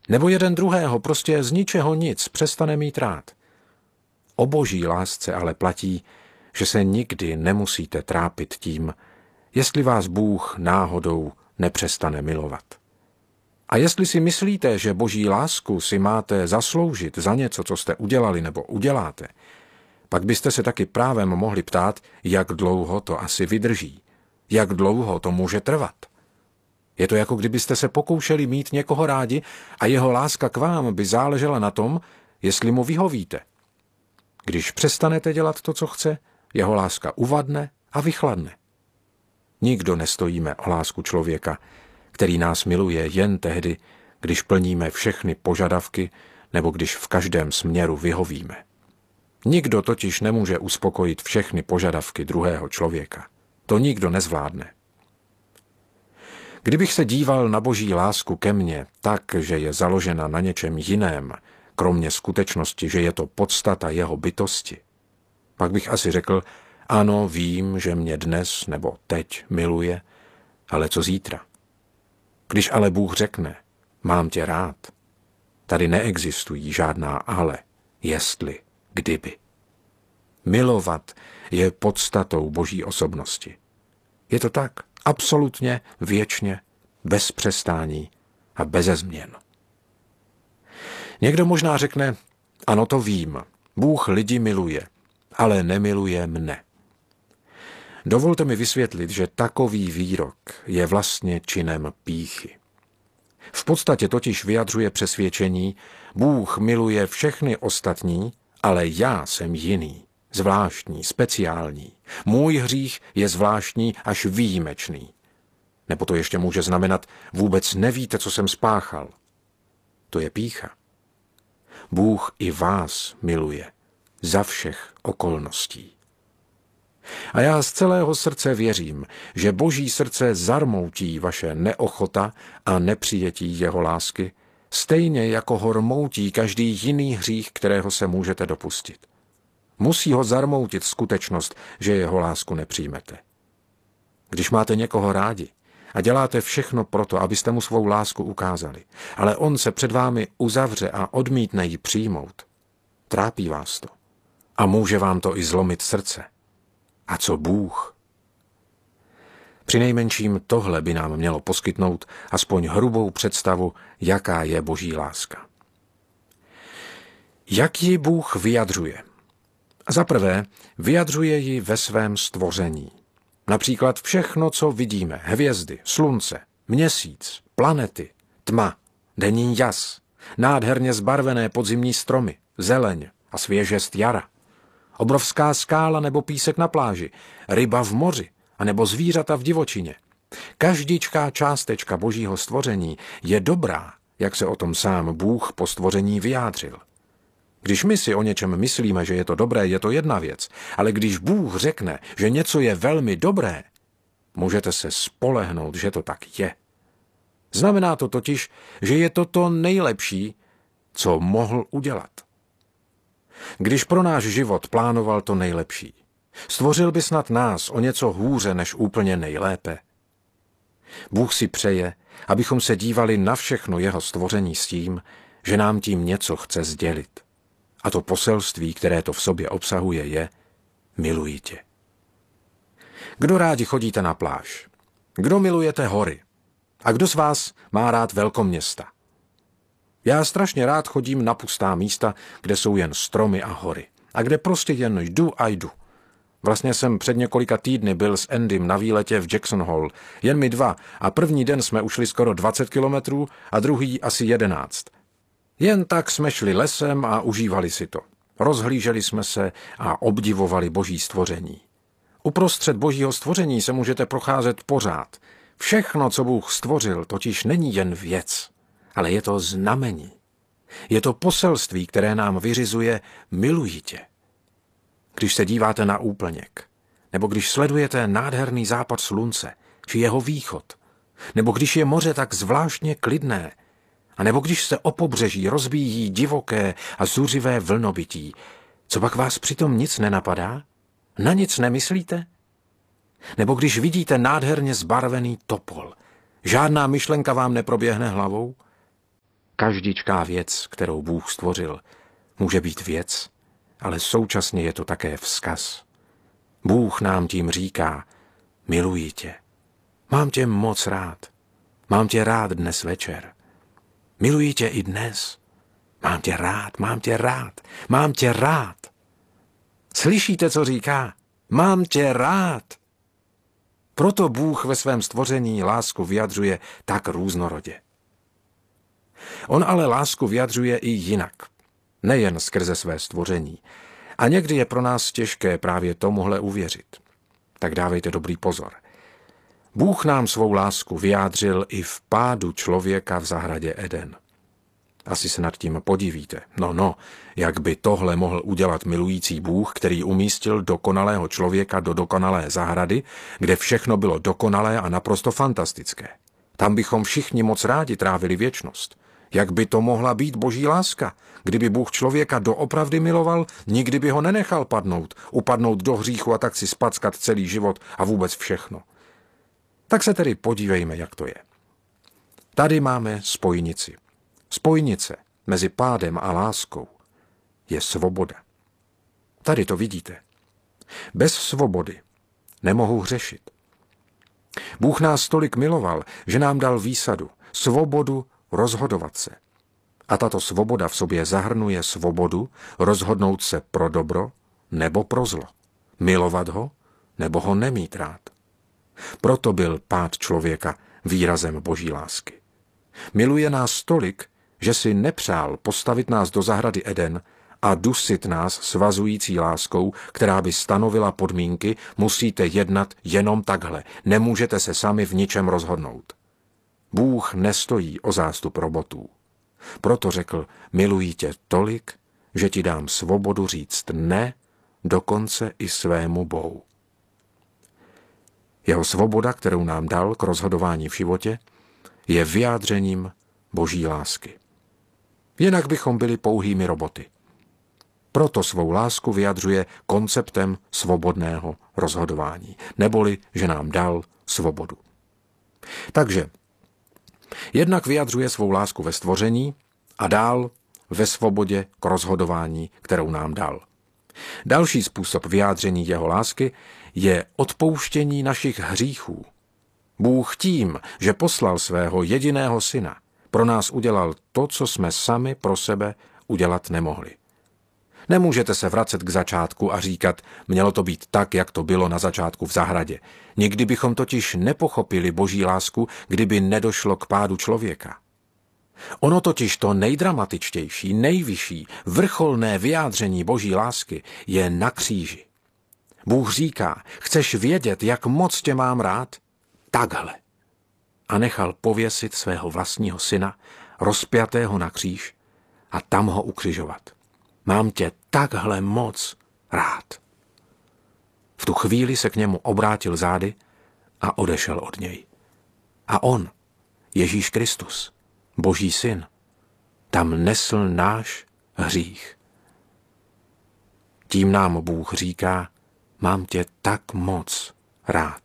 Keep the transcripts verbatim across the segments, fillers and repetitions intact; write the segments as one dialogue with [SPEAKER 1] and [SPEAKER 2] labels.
[SPEAKER 1] Nebo jeden druhého prostě z ničeho nic přestane mít rád. O boží lásce ale platí, že se nikdy nemusíte trápit tím, jestli vás Bůh náhodou nepřestane milovat. A jestli si myslíte, že boží lásku si máte zasloužit za něco, co jste udělali nebo uděláte, pak byste se taky právem mohli ptát, jak dlouho to asi vydrží, jak dlouho to může trvat. Je to jako kdybyste se pokoušeli mít někoho rádi a jeho láska k vám by záležela na tom, jestli mu vyhovíte. Když přestanete dělat to, co chce, jeho láska uvadne a vychladne. Nikdo nestojíme o lásku člověka, který nás miluje jen tehdy, když plníme všechny požadavky nebo když v každém směru vyhovíme. Nikdo totiž nemůže uspokojit všechny požadavky druhého člověka. To nikdo nezvládne. Kdybych se díval na boží lásku ke mně tak, že je založena na něčem jiném, kromě skutečnosti, že je to podstata jeho bytosti, pak bych asi řekl, ano, vím, že mě dnes nebo teď miluje, ale co zítra? Když ale Bůh řekne, mám tě rád, tady neexistují žádná ale, jestli, kdyby. Milovat je podstatou boží osobnosti. Je to tak, absolutně, věčně, bez přestání a beze změn. Někdo možná řekne, ano, to vím, Bůh lidi miluje, ale nemiluje mne. Dovolte mi vysvětlit, že takový výrok je vlastně činem pýchy. V podstatě totiž vyjadřuje přesvědčení, Bůh miluje všechny ostatní, ale já jsem jiný, zvláštní, speciální. Můj hřích je zvláštní až výjimečný. Nebo to ještě může znamenat, vůbec nevíte, co jsem spáchal. To je pýcha. Bůh i vás miluje za všech okolností. A já z celého srdce věřím, že boží srdce zarmoutí vaše neochota a nepřijetí jeho lásky, stejně jako ho rmoutí každý jiný hřích, kterého se můžete dopustit. Musí ho zarmoutit skutečnost, že jeho lásku nepřijmete. Když máte někoho rádi a děláte všechno proto, abyste mu svou lásku ukázali, ale on se před vámi uzavře a odmítne ji přijmout, trápí vás to a může vám to i zlomit srdce. A co Bůh? Přinejmenším tohle by nám mělo poskytnout aspoň hrubou představu, jaká je boží láska. Jak ji Bůh vyjadřuje? Za prvé, vyjadřuje ji ve svém stvoření. Například všechno, co vidíme, hvězdy, slunce, měsíc, planety, tma, denní jas, nádherně zbarvené podzimní stromy, zeleň a svěžest jara, obrovská skála nebo písek na pláži, ryba v moři a nebo zvířata v divočině. Každičká částečka božího stvoření je dobrá, jak se o tom sám Bůh po stvoření vyjádřil. Když my si o něčem myslíme, že je to dobré, je to jedna věc, ale když Bůh řekne, že něco je velmi dobré, můžete se spolehnout, že to tak je. Znamená to totiž, že je to to nejlepší, co mohl udělat. Když pro náš život plánoval to nejlepší, stvořil by snad nás o něco hůře než úplně nejlépe. Bůh si přeje, abychom se dívali na všechno jeho stvoření s tím, že nám tím něco chce sdělit. A to poselství, které to v sobě obsahuje, je miluji tě. Kdo rádi chodíte na pláž? Kdo milujete hory? A kdo z vás má rád velkoměsta? Já strašně rád chodím na pustá místa, kde jsou jen stromy a hory. A kde prostě jen jdu a jdu. Vlastně jsem před několika týdny byl s Andym na výletě v Jackson Hole. Jen my dva a první den jsme ušli skoro dvacet kilometrů a druhý asi jedenáct. Jen tak jsme šli lesem a užívali si to. Rozhlíželi jsme se a obdivovali boží stvoření. Uprostřed božího stvoření se můžete procházet pořád. Všechno, co Bůh stvořil, totiž není jen věc, ale je to znamení. Je to poselství, které nám vyřizuje miluji tě. Když se díváte na úplněk, nebo když sledujete nádherný západ slunce, či jeho východ, nebo když je moře tak zvláštně klidné, a nebo když se o pobřeží rozbíjí divoké a zuřivé vlnobytí, co pak vás přitom nic nenapadá? Na nic nemyslíte? Nebo když vidíte nádherně zbarvený topol, žádná myšlenka vám neproběhne hlavou? každičká věc, kterou Bůh stvořil, může být věc, ale současně je to také vzkaz. Bůh nám tím říká, miluji tě, mám tě moc rád, mám tě rád dnes večer, miluji tě i dnes, mám tě rád, mám tě rád, mám tě rád. Slyšíte, co říká? Mám tě rád. Proto Bůh ve svém stvoření lásku vyjadřuje tak různorodě. On ale lásku vyjadřuje i jinak, nejen skrze své stvoření. A někdy je pro nás těžké právě tomuhle uvěřit. Tak dávejte dobrý pozor. Bůh nám svou lásku vyjádřil i v pádu člověka v zahradě Eden. Asi se nad tím podivíte. No, no, jak by tohle mohl udělat milující Bůh, který umístil dokonalého člověka do dokonalé zahrady, kde všechno bylo dokonalé a naprosto fantastické. Tam bychom všichni moc rádi trávili věčnost. Jak by to mohla být boží láska? Kdyby Bůh člověka doopravdy miloval, nikdy by ho nenechal padnout, upadnout do hříchu a tak si spackat celý život a vůbec všechno. Tak se tedy podívejme, jak to je. Tady máme spojnici. Spojnice mezi pádem a láskou je svoboda. Tady to vidíte. Bez svobody nemohu hřešit. Bůh nás tolik miloval, že nám dal výsadu, svobodu rozhodovat se. A tato svoboda v sobě zahrnuje svobodu rozhodnout se pro dobro nebo pro zlo. Milovat ho nebo ho nemít rád. Proto byl pád člověka výrazem boží lásky. Miluje nás tolik, že si nepřál postavit nás do zahrady Eden a dusit nás svazující láskou, která by stanovila podmínky, musíte jednat jenom takhle, nemůžete se sami v ničem rozhodnout. Bůh nestojí o zástup robotů. Proto řekl, miluji tě tolik, že ti dám svobodu říct ne, dokonce i svému bohu. Jeho svoboda, kterou nám dal k rozhodování v životě, je vyjádřením boží lásky. Jinak bychom byli pouhými roboty. Proto svou lásku vyjadřuje konceptem svobodného rozhodování, neboli, že nám dal svobodu. Takže jednak vyjadřuje svou lásku ve stvoření a dál ve svobodě k rozhodování, kterou nám dal. Další způsob vyjádření jeho lásky je odpouštění našich hříchů. Bůh tím, že poslal svého jediného syna, pro nás udělal to, co jsme sami pro sebe udělat nemohli. Nemůžete se vracet k začátku a říkat, mělo to být tak, jak to bylo na začátku v zahradě. Nikdy bychom totiž nepochopili boží lásku, kdyby nedošlo k pádu člověka. Ono totiž to nejdramatičtější, nejvyšší, vrcholné vyjádření boží lásky je na kříži. Bůh říká, chceš vědět, jak moc tě mám rád? Takhle. A nechal pověsit svého vlastního syna, rozpjatého na kříž, a tam ho ukřižovat. Mám tě takhle moc rád. V tu chvíli se k němu obrátil zády a odešel od něj. A on, Ježíš Kristus, Boží syn, tam nesl náš hřích. Tím nám Bůh říká, mám tě tak moc rád.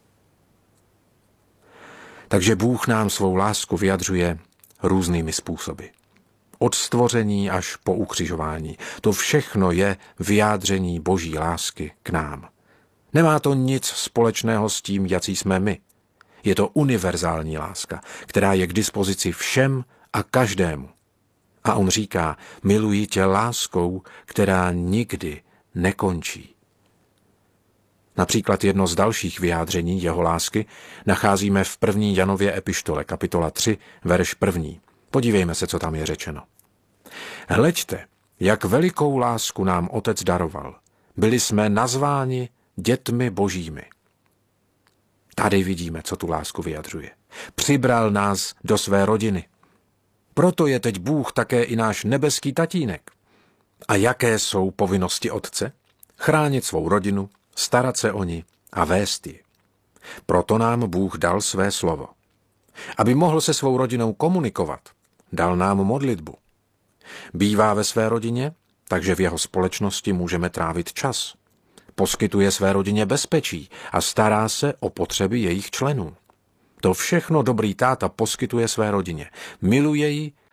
[SPEAKER 1] Takže Bůh nám svou lásku vyjadřuje různými způsoby. Od stvoření až po ukřižování. To všechno je vyjádření boží lásky k nám. Nemá to nic společného s tím, jací jsme my. Je to univerzální láska, která je k dispozici všem a každému. A on říká, miluji tě láskou, která nikdy nekončí. Například jedno z dalších vyjádření jeho lásky nacházíme v první Janově epištole, kapitola tři, verš první. Podívejme se, co tam je řečeno. Hleďte, jak velikou lásku nám Otec daroval. Byli jsme nazváni dětmi božími. Tady vidíme, co tu lásku vyjadřuje. Přibral nás do své rodiny. Proto je teď Bůh také i náš nebeský tatínek. A jaké jsou povinnosti otce? Chránit svou rodinu, starat se o ni a vést ji. Proto nám Bůh dal své slovo. Aby mohl se svou rodinou komunikovat, dal nám modlitbu. Bývá ve své rodině, takže v jeho společnosti můžeme trávit čas. Poskytuje své rodině bezpečí a stará se o potřeby jejich členů. To všechno dobrý táta poskytuje své rodině. Miluje ji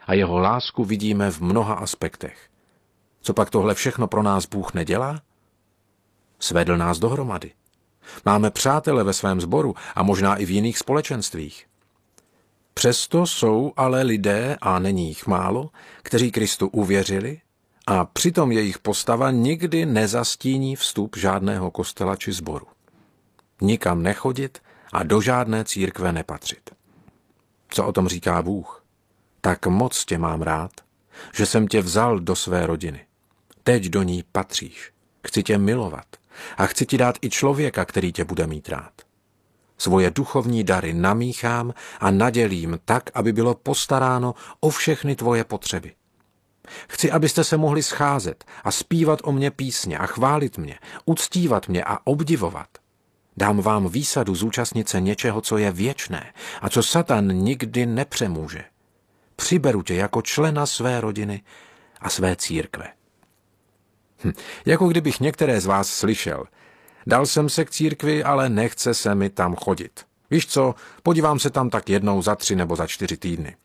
[SPEAKER 1] a jeho lásku vidíme v mnoha aspektech. Co pak tohle všechno pro nás Bůh nedělá? Svedl nás dohromady. Máme přátele ve svém sboru a možná i v jiných společenstvích. Přesto jsou ale lidé, a není jich málo, kteří Kristu uvěřili a přitom jejich postava nikdy nezastíní vstup žádného kostela či sboru. Nikam nechodit a do žádné církve nepatřit. Co o tom říká Bůh? Tak moc tě mám rád, že jsem tě vzal do své rodiny. Teď do ní patříš. Chci tě milovat a chci ti dát i člověka, který tě bude mít rád. Svoje duchovní dary namíchám a nadělím tak, aby bylo postaráno o všechny tvoje potřeby. Chci, abyste se mohli scházet a zpívat o mě písně a chválit mě, uctívat mě a obdivovat. Dám vám výsadu zúčastnit se něčeho, co je věčné a co Satan nikdy nepřemůže. Přiberu tě jako člena své rodiny a své církve. Hm, jako kdybych některé z vás slyšel. Dal jsem se k církvi, ale nechce se mi tam chodit. Víš co, podívám se tam tak jednou za tři nebo za čtyři týdny.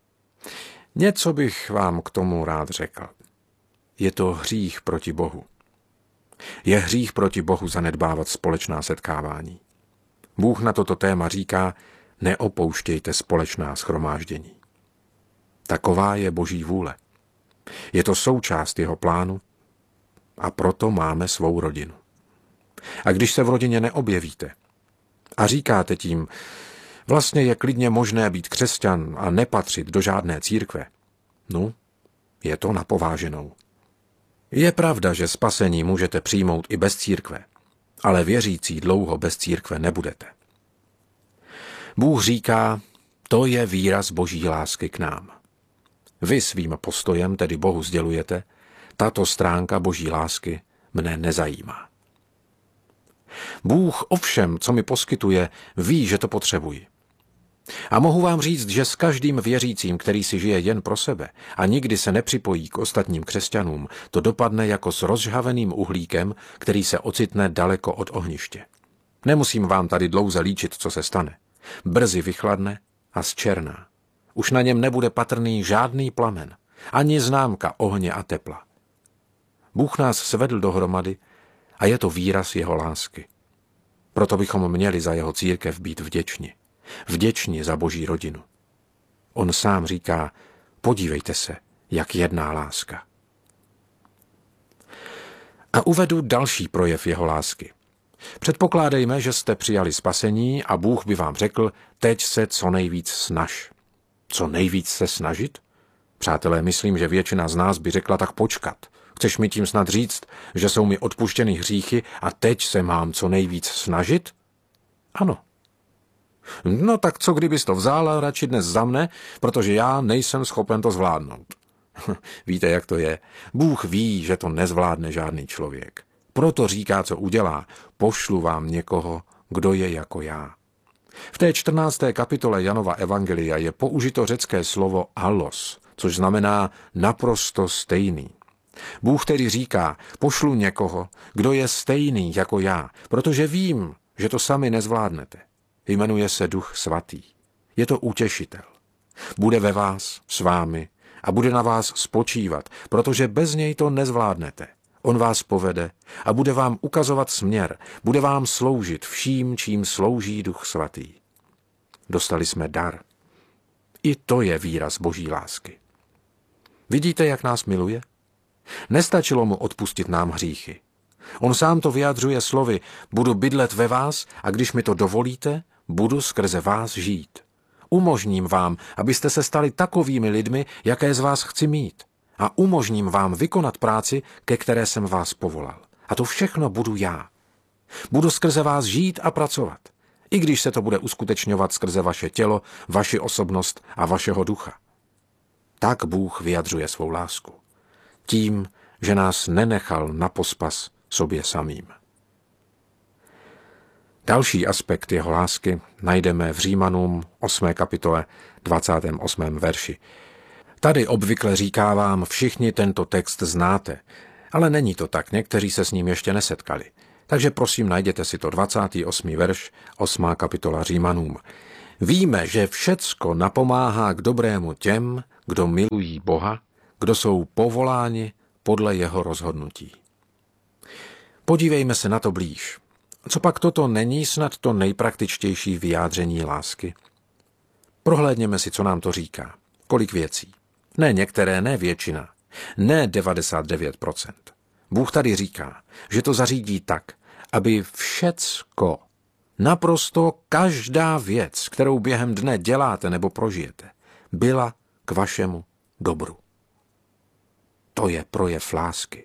[SPEAKER 1] Něco bych vám k tomu rád řekl. Je to hřích proti Bohu. Je hřích proti Bohu zanedbávat společná setkávání. Bůh na toto téma říká, neopouštějte společná shromáždění. Taková je Boží vůle. Je to součást jeho plánu a proto máme svou rodinu. A když se v rodině neobjevíte a říkáte tím, vlastně je klidně možné být křesťan a nepatřit do žádné církve, no, je to na pováženou. Je pravda, že spasení můžete přijmout i bez církve, ale věřící dlouho bez církve nebudete. Bůh říká, to je výraz Boží lásky k nám. Vy svým postojem tedy Bohu sdělujete, tato stránka Boží lásky mne nezajímá. Bůh ovšem, co mi poskytuje, ví, že to potřebuji. A mohu vám říct, že s každým věřícím, který si žije jen pro sebe a nikdy se nepřipojí k ostatním křesťanům, to dopadne jako s rozžhaveným uhlíkem, který se ocitne daleko od ohniště. Nemusím vám tady dlouze líčit, co se stane. Brzy vychladne a zčerná. Už na něm nebude patrný žádný plamen, ani známka ohně a tepla. Bůh nás svedl dohromady a je to výraz jeho lásky. Proto bychom měli za jeho církev být vděční. Vděční za Boží rodinu. On sám říká, podívejte se, jak jedná láska. A uvedu další projev jeho lásky. Předpokládejme, že jste přijali spasení a Bůh by vám řekl, teď se co nejvíc snaž. Co nejvíc se snažit? Přátelé, myslím, že většina z nás by řekla tak počkat. Chceš mi tím snad říct, že jsou mi odpuštěny hříchy a teď se mám co nejvíc snažit? Ano. No tak co kdybys to vzal a radši dnes za mne, protože já nejsem schopen to zvládnout. Víte, jak to je? Bůh ví, že to nezvládne žádný člověk. Proto říká, co udělá. Pošlu vám někoho, kdo je jako já. V té čtrnácté kapitole Janova evangelia je použito řecké slovo allos, což znamená naprosto stejný. Bůh tedy říká, pošlu někoho, kdo je stejný jako já, protože vím, že to sami nezvládnete. Jmenuje se Duch Svatý. Je to utěšitel. Bude ve vás, s vámi a bude na vás spočívat, protože bez něj to nezvládnete. On vás povede a bude vám ukazovat směr, bude vám sloužit vším, čím slouží Duch Svatý. Dostali jsme dar. I to je výraz Boží lásky. Vidíte, jak nás miluje? Nestačilo mu odpustit nám hříchy. On sám to vyjadřuje slovy, budu bydlet ve vás a když mi to dovolíte, budu skrze vás žít. Umožním vám, abyste se stali takovými lidmi, jaké z vás chci mít. A umožním vám vykonat práci, ke které jsem vás povolal. A to všechno budu já. Budu skrze vás žít a pracovat. I když se to bude uskutečňovat skrze vaše tělo, vaši osobnost a vašeho ducha. Tak Bůh vyjadřuje svou lásku. Tím, že nás nenechal na pospas sobě samým. Další aspekt jeho lásky najdeme v Římanům osmé kapitole dvacátém osmém verši. Tady obvykle říkávám, všichni tento text znáte, ale není to tak, někteří se s ním ještě nesetkali. Takže prosím, najděte si to dvacátý osmý verš, osmá kapitola Římanům. Víme, že všecko napomáhá k dobrému těm, kdo milují Boha, kdo jsou povoláni podle jeho rozhodnutí. Podívejme se na to blíž. Co pak toto není snad to nejpraktičtější vyjádření lásky? Prohlédněme si, co nám to říká. Kolik věcí. Ne některé, ne většina. Ne devadesát devět procent. Bůh tady říká, že to zařídí tak, aby všecko, naprosto každá věc, kterou během dne děláte nebo prožijete, byla k vašemu dobru. To je projev lásky.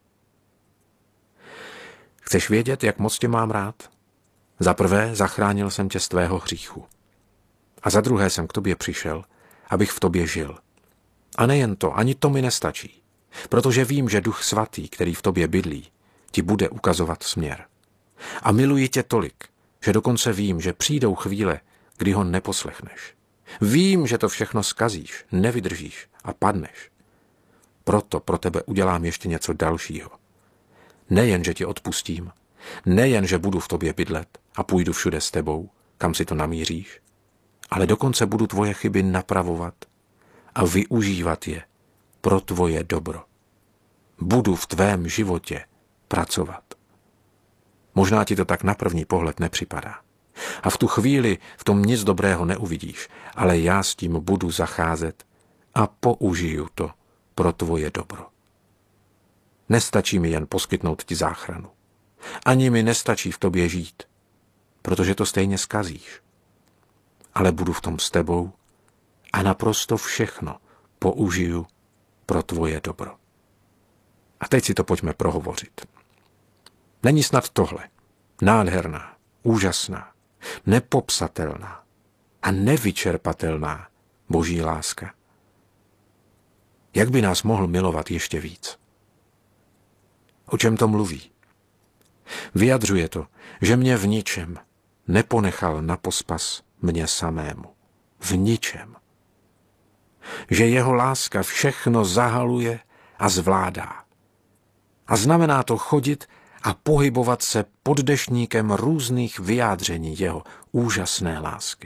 [SPEAKER 1] Chceš vědět, jak moc tě mám rád? Za prvé zachránil jsem tě z tvého hříchu. A za druhé jsem k tobě přišel, abych v tobě žil. A nejen to, ani to mi nestačí, protože vím, že Duch Svatý, který v tobě bydlí, ti bude ukazovat směr. A miluji tě tolik, že dokonce vím, že přijdou chvíle, kdy ho neposlechneš. Vím, že to všechno zkazíš, nevydržíš a padneš. Proto pro tebe udělám ještě něco dalšího. Nejen, že ti odpustím, nejen, že budu v tobě bydlet a půjdu všude s tebou, kam si to namíříš, ale dokonce budu tvoje chyby napravovat a využívat je pro tvoje dobro. Budu v tvém životě pracovat. Možná ti to tak na první pohled nepřipadá. A v tu chvíli v tom nic dobrého neuvidíš, ale já s tím budu zacházet a použiju to pro tvoje dobro. Nestačí mi jen poskytnout ti záchranu. Ani mi nestačí v tobě žít, protože to stejně zkazíš. Ale budu v tom s tebou a naprosto všechno použiju pro tvoje dobro. A teď si to pojďme prohovořit. Není snad tohle nádherná, úžasná, nepopsatelná a nevyčerpatelná Boží láska? Jak by nás mohl milovat ještě víc? O čem to mluví? Vyjadřuje to, že mě v ničem neponechal na pospas mně samému. V ničem. Že jeho láska všechno zahaluje a zvládá. A znamená to chodit a pohybovat se pod deštníkem různých vyjádření jeho úžasné lásky.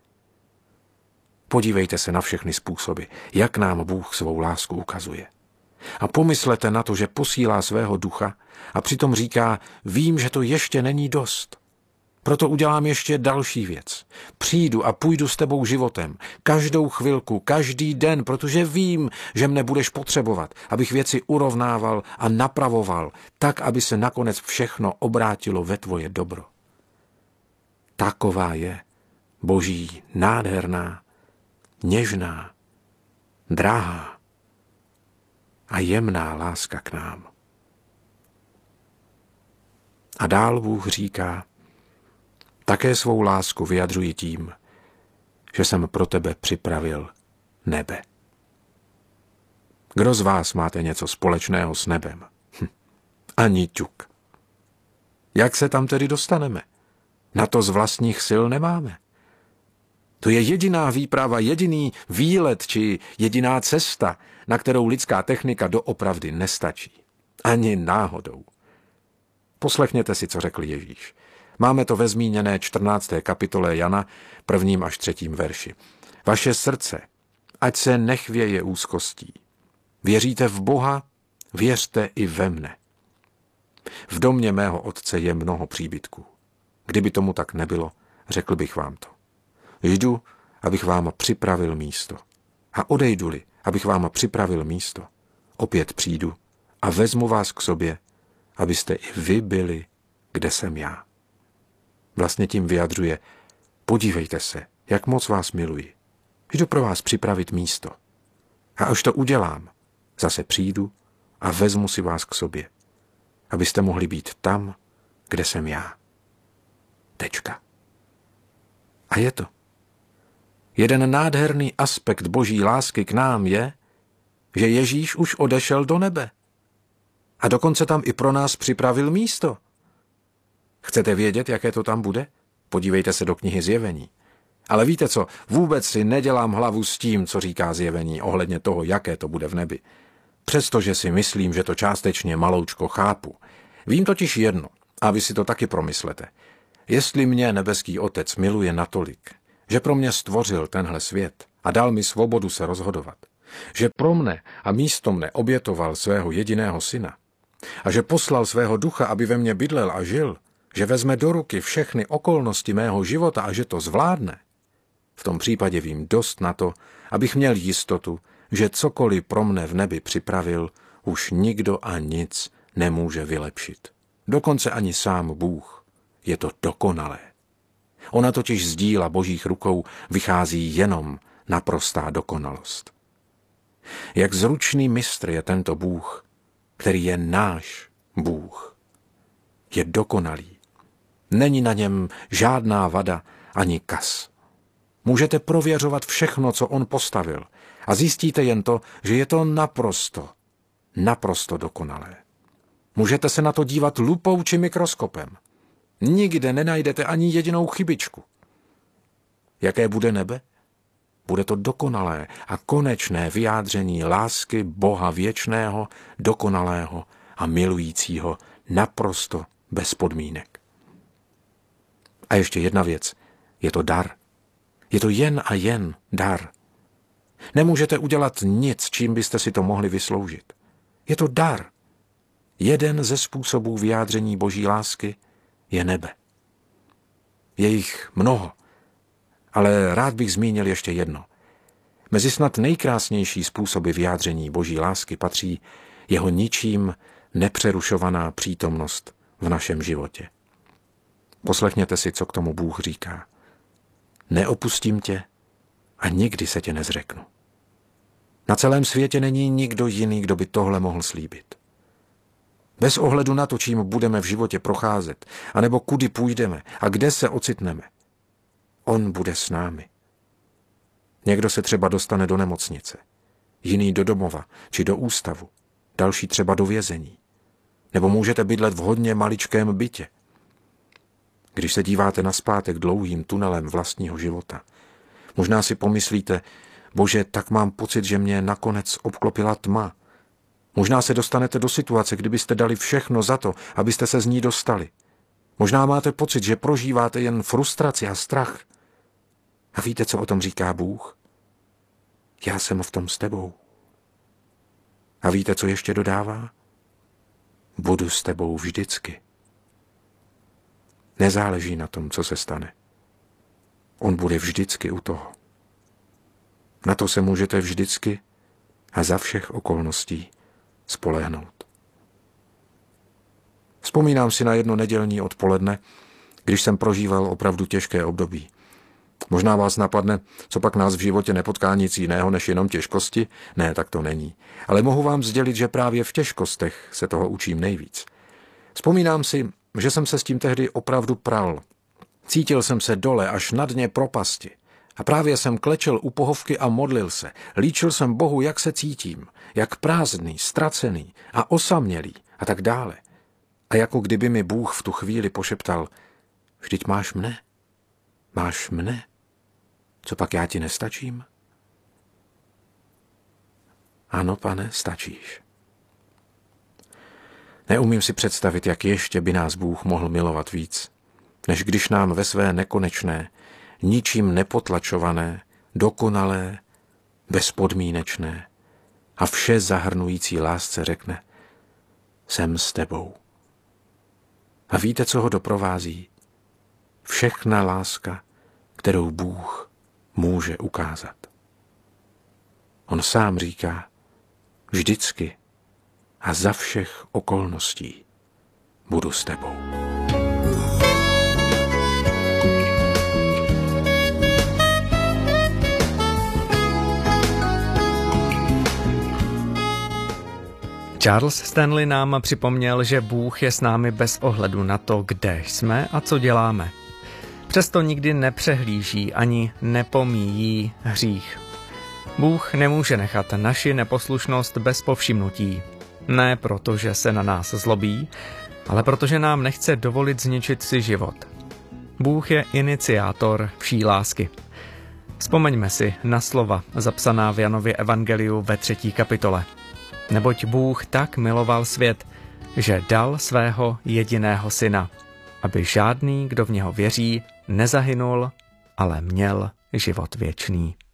[SPEAKER 1] Podívejte se na všechny způsoby, jak nám Bůh svou lásku ukazuje. A pomyslete na to, že posílá svého ducha a přitom říká, vím, že to ještě není dost. Proto udělám ještě další věc. Přijdu a půjdu s tebou životem, každou chvilku, každý den, protože vím, že mne budeš potřebovat, abych věci urovnával a napravoval, tak, aby se nakonec všechno obrátilo ve tvoje dobro. Taková je Boží nádherná, něžná, drahá a jemná láska k nám. A dál Bůh říká, také svou lásku vyjadřuji tím, že jsem pro tebe připravil nebe. Kdo z vás máte něco společného s nebem? Hm. Ani ťuk. Jak se tam tedy dostaneme? Na to z vlastních sil nemáme. To je jediná výprava, jediný výlet či jediná cesta, na kterou lidská technika doopravdy nestačí. Ani náhodou. Poslechněte si, co řekl Ježíš. Máme to ve zmíněné čtrnácté kapitole Jana, prvním až třetím verši. Vaše srdce, ať se nechvěje úzkostí. Věříte v Boha, věřte i ve mne. V domě mého otce je mnoho příbytků. Kdyby tomu tak nebylo, řekl bych vám to. Jdu, abych vám připravil místo. A odejdu-li, abych vám připravil místo, opět přijdu a vezmu vás k sobě, abyste i vy byli, kde jsem já. Vlastně tím vyjadřuje, podívejte se, jak moc vás miluji. Jdu pro vás připravit místo. A až to udělám, zase přijdu a vezmu si vás k sobě, abyste mohli být tam, kde jsem já. Tečka. A je to. Jeden nádherný aspekt Boží lásky k nám je, že Ježíš už odešel do nebe. A dokonce tam i pro nás připravil místo. Chcete vědět, jaké to tam bude? Podívejte se do knihy Zjevení. Ale víte co, vůbec si nedělám hlavu s tím, co říká Zjevení ohledně toho, jaké to bude v nebi. Přestože si myslím, že to částečně maloučko chápu. Vím totiž jedno, a vy si to taky promyslete. Jestli mě nebeský Otec miluje natolik, že pro mě stvořil tenhle svět a dal mi svobodu se rozhodovat, že pro mne a místo mne obětoval svého jediného syna a že poslal svého ducha, aby ve mně bydlel a žil, že vezme do ruky všechny okolnosti mého života a že to zvládne, v tom případě vím dost na to, abych měl jistotu, že cokoliv pro mne v nebi připravil, už nikdo a nic nemůže vylepšit. Dokonce ani sám Bůh. Je to dokonalé. Ona totiž z díla Božích rukou vychází jenom naprostá dokonalost. Jak zručný mistr je tento Bůh, který je náš Bůh. Je dokonalý. Není na něm žádná vada ani kas. Můžete prověřovat všechno, co on postavil, a zjistíte jen to, že je to naprosto, naprosto dokonalé. Můžete se na to dívat lupou či mikroskopem. Nikde nenajdete ani jedinou chybičku. Jaké bude nebe? Bude to dokonalé a konečné vyjádření lásky Boha věčného, dokonalého a milujícího naprosto bez podmínek. A ještě jedna věc. Je to dar. Je to jen a jen dar. Nemůžete udělat nic, čím byste si to mohli vysloužit. Je to dar. Jeden ze způsobů vyjádření Boží lásky je nebe. Je jich mnoho, ale rád bych zmínil ještě jedno. Mezi snad nejkrásnější způsoby vyjádření Boží lásky patří jeho ničím nepřerušovaná přítomnost v našem životě. Poslechněte si, co k tomu Bůh říká. Neopustím tě a nikdy se tě nezřeknu. Na celém světě není nikdo jiný, kdo by tohle mohl slíbit. Bez ohledu na to, čím budeme v životě procházet, anebo kudy půjdeme a kde se ocitneme, on bude s námi. Někdo se třeba dostane do nemocnice, jiný do domova či do ústavu, další třeba do vězení. Nebo můžete bydlet v hodně maličkém bytě. Když se díváte nazpátek dlouhým tunelem vlastního života, možná si pomyslíte, Bože, tak mám pocit, že mě nakonec obklopila tma. Možná se dostanete do situace, kdybyste dali všechno za to, abyste se z ní dostali. Možná máte pocit, že prožíváte jen frustraci a strach. A víte, co o tom říká Bůh? Já jsem v tom s tebou. A víte, co ještě dodává? Budu s tebou vždycky. Nezáleží na tom, co se stane. On bude vždycky u toho. Na to se můžete vždycky a za všech okolností spolehnout. Vzpomínám si na jedno nedělní odpoledne, když jsem prožíval opravdu těžké období. Možná vás napadne, co pak nás v životě nepotká nic jiného než jenom těžkosti? Ne, tak to není. Ale mohu vám sdělit, že právě v těžkostech se toho učím nejvíc. Vzpomínám si, že jsem se s tím tehdy opravdu pral. Cítil jsem se dole až na dně propasti. A právě jsem klečel u pohovky a modlil se. Líčil jsem Bohu, jak se cítím, jak prázdný, ztracený a osamělý a tak dále. A jako kdyby mi Bůh v tu chvíli pošeptal, vždyť máš mne, máš mne, co pak já ti nestačím? Ano, pane, stačíš. Neumím si představit, jak ještě by nás Bůh mohl milovat víc, než když nám ve své nekonečné, ničím nepotlačované, dokonalé, bezpodmínečné a vše zahrnující lásce řekne, jsem s tebou. A víte, co ho doprovází? Všechna láska, kterou Bůh může ukázat. On sám říká, vždycky a za všech okolností budu s tebou.
[SPEAKER 2] Charles Stanley nám připomněl, že Bůh je s námi bez ohledu na to, kde jsme a co děláme. Přesto nikdy nepřehlíží ani nepomíjí hřích. Bůh nemůže nechat naši neposlušnost bez povšimnutí. Ne proto, že se na nás zlobí, ale protože nám nechce dovolit zničit si život. Bůh je iniciátor vší lásky. Vzpomeňme si na slova zapsaná v Janově evangeliu ve třetí kapitole. Neboť Bůh tak miloval svět, že dal svého jediného syna, aby žádný, kdo v něho věří, nezahynul, ale měl život věčný.